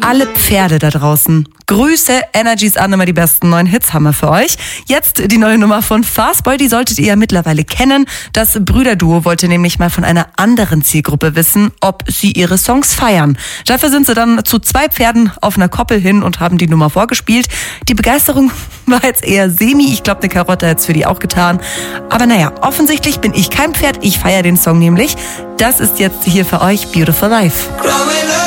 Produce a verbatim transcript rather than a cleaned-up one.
alle Pferde da draußen. Grüße, Energies an, immer die besten neuen Hits haben wir für euch. Jetzt die neue Nummer von Fastboy, die solltet ihr ja mittlerweile kennen. Das Brüderduo wollte nämlich mal von einer anderen Zielgruppe wissen, ob sie ihre Songs feiern. Dafür sind sie dann zu zwei Pferden auf einer Koppel hin und haben die Nummer vorgespielt. Die Begeisterung war jetzt eher semi, ich glaube, eine Karotte hätte es für die auch getan. Aber naja, offensichtlich bin ich kein Pferd, ich feiere den Song nämlich. Das ist jetzt hier für euch Beautiful Life.